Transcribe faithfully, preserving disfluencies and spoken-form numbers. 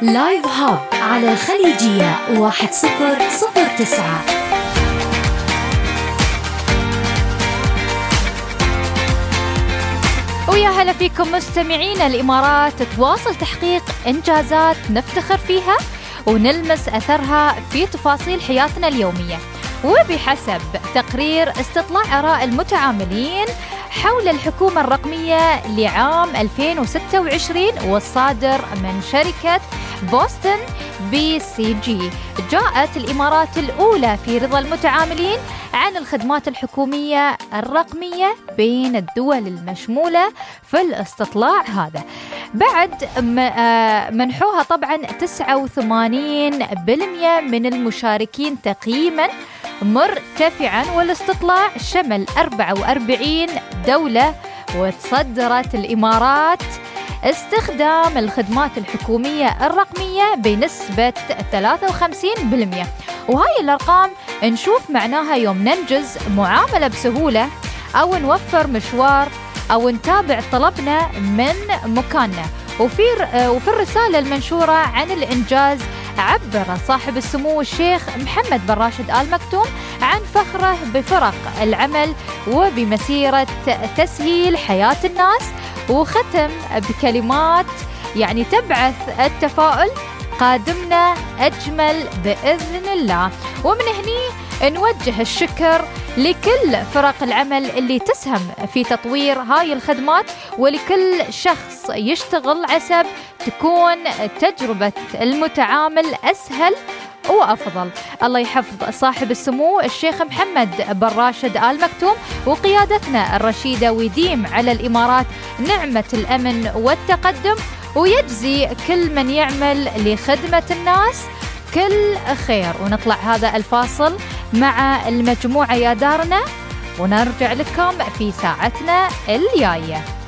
لايف هاب على خليجية واحد صفر صفر تسعة. ويا هلا فيكم مستمعين. الإمارات تواصل تحقيق إنجازات نفتخر فيها ونلمس أثرها في تفاصيل حياتنا اليومية. وبحسب تقرير استطلاع آراء المتعاملين حول الحكومة الرقمية لعام ألفين وستة وعشرين والصادر من شركة بوستن بي سي جي، جاءت الإمارات الأولى في رضا المتعاملين عن الخدمات الحكومية الرقمية بين الدول المشمولة في الاستطلاع هذا، بعد منحوها طبعا تسعة وثمانين بالمئة من المشاركين تقييما مرتفعا. والاستطلاع شمل أربعة وأربعين دولة، وتصدرت الإمارات استخدام الخدمات الحكومية الرقمية بنسبة ثلاثة وخمسين بالمئة. وهاي الأرقام نشوف معناها يوم ننجز معاملة بسهولة أو نوفر مشوار أو نتابع طلبنا من مكاننا. وفي وفي الرسالة المنشورة عن الإنجاز عبر صاحب السمو الشيخ محمد بن راشد آل مكتوم عن فخره بفرق العمل وبمسيرة تسهيل حياة الناس، وختم بكلمات يعني تبعث التفاؤل: قادمنا أجمل بإذن الله. ومن هني نوجه الشكر لكل فرق العمل اللي تسهم في تطوير هاي الخدمات، ولكل شخص يشتغل عسب تكون تجربة المتعامل أسهل وأفضل. الله يحفظ صاحب السمو الشيخ محمد بن راشد آل مكتوم وقيادتنا الرشيدة، ويديم على الإمارات نعمة الأمن والتقدم، ويجزي كل من يعمل لخدمة الناس كل خير. ونطلع هذا الفاصل مع المجموعة يا دارنا، ونرجع لكم في ساعتنا الجاية.